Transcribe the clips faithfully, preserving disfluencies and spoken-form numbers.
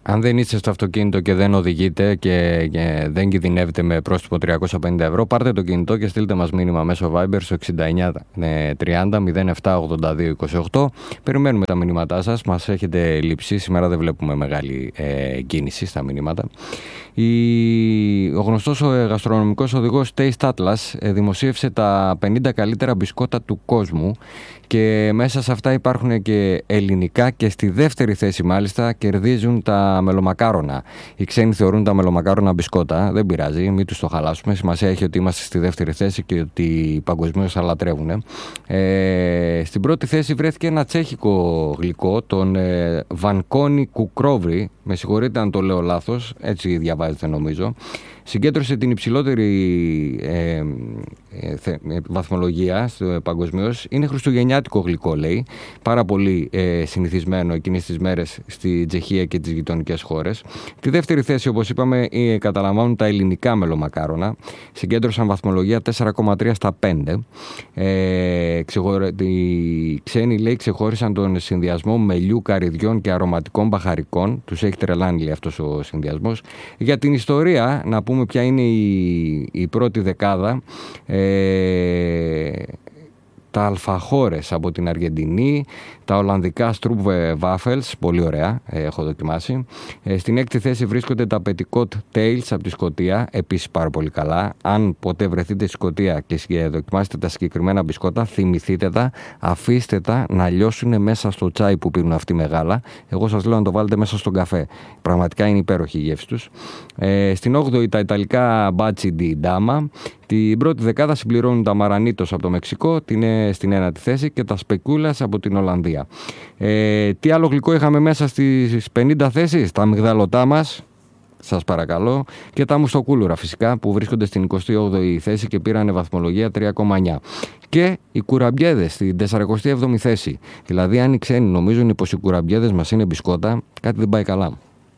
Αν δεν είστε στο αυτοκίνητο και δεν οδηγείτε και, και δεν κινδυνεύετε με πρόστιμο τριακόσια πενήντα ευρώ, πάρτε το κινητό και στείλτε μας μήνυμα μέσω Viber στο εξήντα εννιά τριάντα μηδέν επτά ογδόντα δύο είκοσι οκτώ. Περιμένουμε τα μηνύματά σας. Μας έχετε λείψει. Σήμερα δεν βλέπουμε μεγάλη ε, κίνηση στα μηνύματα. Η, ο γνωστός ο, γαστρονομικός οδηγός Taste Atlas ε, δημοσίευσε τα πενήντα καλύτερα μπισκότα του κόσμου και μέσα σε αυτά υπάρχουν και ελληνικά και στη δεύτερη θέση μάλιστα κερδίζουν τα μελομακάρονα. Οι ξένοι θεωρούν τα μελομακάρονα μπισκότα, δεν πειράζει, μην τους το χαλάσουμε. Σημασία έχει ότι είμαστε στη δεύτερη θέση και ότι παγκοσμίως τα λατρεύουν. Ε, στην πρώτη θέση βρέθηκε ένα τσέχικο γλυκό, τον ε, Βανκόνι Κουκρόβρι. Με συγχωρείτε αν το λέω λάθος, έτσι διαβάζεται νομίζω. Συγκέντρωσε την υψηλότερη ε, ε, ε, βαθμολογία παγκοσμίως. Είναι χριστουγεννιάτικο γλυκό, λέει. Πάρα πολύ ε, συνηθισμένο εκείνες τις μέρες στη Τσεχία και τις γειτονικές χώρες. Τη δεύτερη θέση, όπως είπαμε, ε, καταλαμβάνουν τα ελληνικά μελομακάρονα. Συγκέντρωσαν βαθμολογία τέσσερα κόμμα τρία στα πέντε. Ε, ξεχωρι... Οι ξένοι, λέει, ξεχώρισαν τον συνδυασμό μελιού, καρυδιών και αρωματικών μπαχαρικών. Τους έχει τρελάνει, λέει, αυτός ο συνδυασμός. Για την ιστορία, να πούμε ποια είναι η, η πρώτη δεκάδα. Ε, τα αλφαχώρες από την Αργεντινή, τα ολλανδικά Stroop Wafels, πολύ ωραία, έχω δοκιμάσει. Ε, στην έκτη θέση βρίσκονται τα Petticoat Tails από τη Σκωτία, επίσης πάρα πολύ καλά. Αν ποτέ βρεθείτε στη Σκωτία και δοκιμάσετε τα συγκεκριμένα μπισκότα, θυμηθείτε τα, αφήστε τα να λιώσουν μέσα στο τσάι που πίνουν αυτοί μεγάλα. Εγώ σας λέω να το βάλετε μέσα στον καφέ. Πραγματικά είναι υπέροχη η γεύση τους. Ε, στην όγδοη τα Ιταλικά Baci di Dama. Την πρώτη δεκάδα συμπληρώνουν τα Μαρανίτος από το Μεξικό, την είναι στην ένατη θέση, και τα Σπεκούλας από την Ολλανδία. Ε, τι άλλο γλυκό είχαμε μέσα στις πενήντα θέσεις? Τα αμυγδαλωτά μας, σας παρακαλώ, και τα μουστοκούλουρα φυσικά, που βρίσκονται στην εικοστή όγδοη θέση και πήρανε βαθμολογία τρία κόμμα εννιά. Και οι κουραμπιέδες στην σαρανταεπτή έβδομη θέση. Δηλαδή, αν οι ξένοι νομίζουν πως οι κουραμπιέδες μας είναι μπισκότα, κάτι δεν πάει καλά.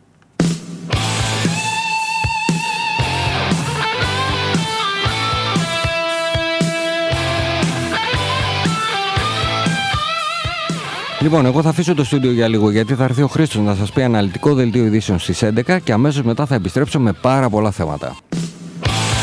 Λοιπόν, εγώ θα αφήσω το στούντιο για λίγο, γιατί θα έρθει ο Χρήστος να σας πει αναλυτικό δελτίο ειδήσεων στις έντεκα και αμέσως μετά θα επιστρέψω με πάρα πολλά θέματα.